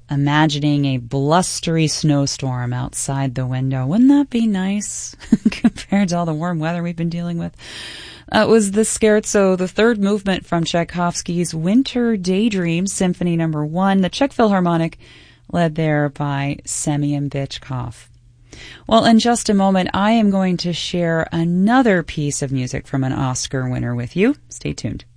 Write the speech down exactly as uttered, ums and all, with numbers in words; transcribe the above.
imagining a blustery snowstorm outside the window. Wouldn't that be nice compared to all the warm weather we've been dealing with? That was the Scherzo, the third movement from Tchaikovsky's Winter Daydream, Symphony Number One, the Czech Philharmonic, led there by Semyon Bychkov. Well, in just a moment, I am going to share another piece of music from an Oscar winner with you. Stay tuned.